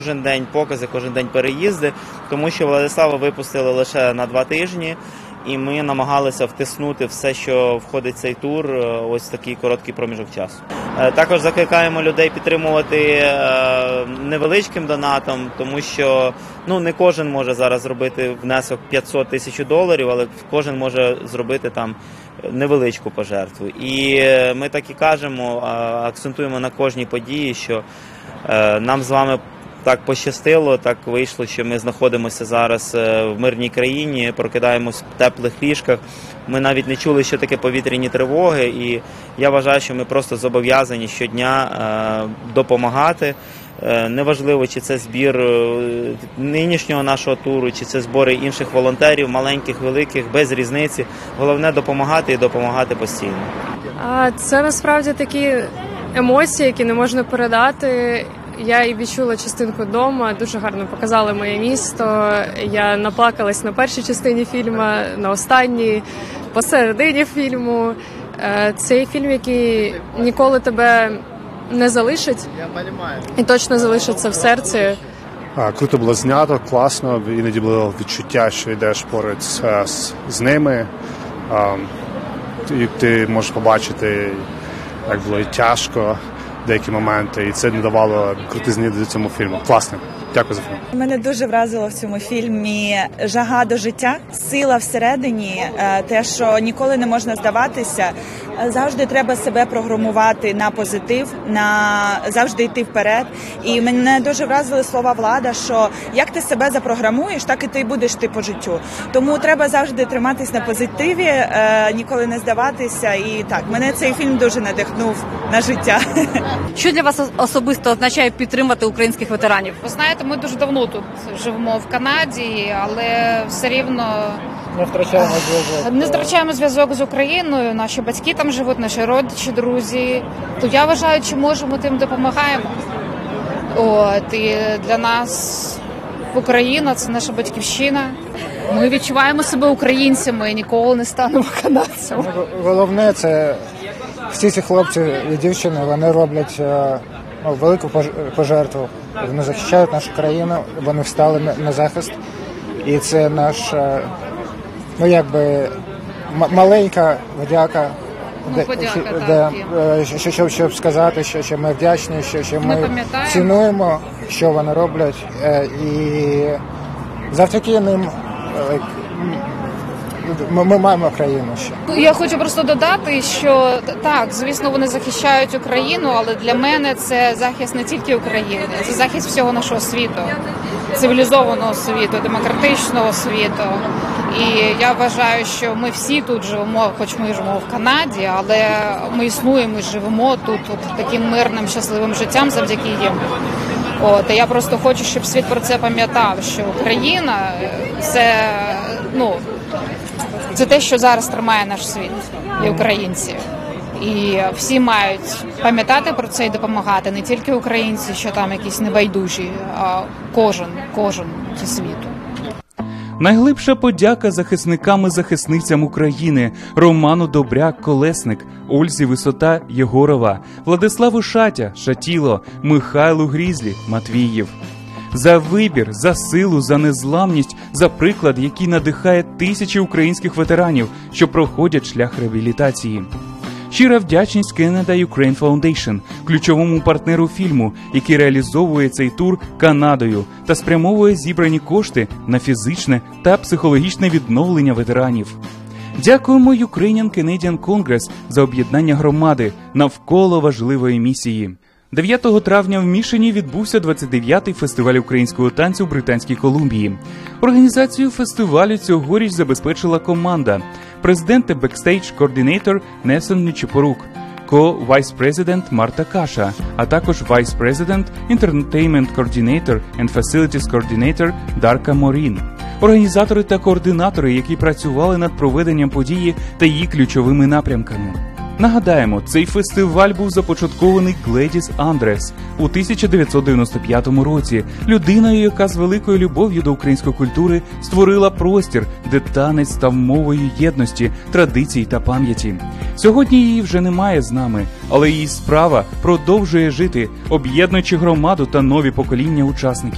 Кожен день покази, кожен день переїзди, тому що Владислава випустили лише на 2 тижні, і ми намагалися втиснути все, що входить в цей тур, ось в такий короткий проміжок часу. Також закликаємо людей підтримувати невеличким донатом, тому що не кожен може зараз зробити внесок 500 тисяч $1000, але кожен може зробити там невеличку пожертву. І ми так і кажемо, акцентуємо на кожній події, що нам з вами так пощастило, так вийшло, що ми знаходимося зараз в мирній країні, прокидаємось в теплих ліжках. Ми навіть не чули, що таке повітряні тривоги, і я вважаю, що ми просто зобов'язані щодня допомагати. Неважливо, чи це збір нинішнього нашого туру, чи це збори інших волонтерів, маленьких, великих, без різниці. Головне допомагати і допомагати постійно. Це насправді такі емоції, які не можна передати. Я і відчула частинку вдома, дуже гарно показали моє місто. Я наплакалась на першій частині фільму, на останній, посередині фільму. Цей фільм, який ніколи тебе не залишить і точно залишиться в серці. Круто було знято, класно, іноді було відчуття, що йдеш поруч з ними. Ти можеш побачити, як було і тяжко деякі моменти, і це надавало крутизни до цьому фільму. Класно. Дякую за фільм. Мене дуже вразило в цьому фільмі жага до життя, сила всередині, те, що ніколи не можна здаватися. Завжди треба себе програмувати на позитив, завжди йти вперед. І мене дуже вразили слова Влада, що як ти себе запрограмуєш, так і ти будеш йти по життю. Тому треба завжди триматись на позитиві, ніколи не здаватися. І так, мене цей фільм дуже надихнув на життя. Що для вас особисто означає підтримати українських ветеранів? Ви знаєте, ми дуже давно тут живемо в Канаді, але все рівно не втрачаємо зв'язок з Україною. Наші батьки там живуть, наші родичі, друзі. То я вважаю, чи можемо, тим допомагаємо. І для нас Україна – це наша батьківщина. Ми відчуваємо себе українцями і ніколи не станемо канадцями. Головне – це всі ці хлопці і дівчини, вони роблять велику пожертву. Вони захищають нашу країну, вони встали на захист. І це наша, маленька подяка, щоб сказати, що ми вдячні, що ми цінуємо, що вони роблять. І завдяки ним ми маємо країну ще. Я хочу просто додати, що так, звісно, вони захищають Україну, але для мене це захист не тільки України, це захист всього нашого світу, цивілізованого світу, демократичного світу. І я вважаю, що ми всі тут живемо, хоч ми живемо в Канаді, але ми існуємо і живемо тут таким мирним, щасливим життям завдяки їм. І я просто хочу, щоб світ про це пам'ятав, що Україна – це те, що зараз тримає наш світ і українці. І всі мають пам'ятати про це і допомагати. Не тільки українці, що там якісь небайдужі, а кожен зі світу. Найглибша подяка захисникам і захисницям України Роману Добряк-Колесник, Ользі Висота Єгорова, Владиславу Шатіло, Михайлу Грізлі Матвіїв. За вибір, за силу, за незламність, за приклад, який надихає тисячі українських ветеранів, що проходять шлях реабілітації. Щира вдячність Canada Ukraine Foundation, ключовому партнеру фільму, який реалізовує цей тур Канадою та спрямовує зібрані кошти на фізичне та психологічне відновлення ветеранів. Дякуємо Ukrainian Canadian Congress за об'єднання громади навколо важливої місії. 9 травня в Мішені відбувся 29-й фестиваль українського танцю в Британській Колумбії. Організацію фестивалю цьогоріч забезпечила команда: президент та бекстейдж-координатор Несон Нечипорук, ко-вайс-президент Марта Каша, а також вайс-президент, Entertainment Coordinator and Facilities Coordinator Дарка Морін. Організатори та координатори, які працювали над проведенням події та її ключовими напрямками. Нагадаємо, цей фестиваль був започаткований Гледіс Андрес у 1995 році, людиною, яка з великою любов'ю до української культури створила простір, де танець став мовою єдності, традицій та пам'яті. Сьогодні її вже немає з нами, але її справа продовжує жити, об'єднуючи громаду та нові покоління учасників.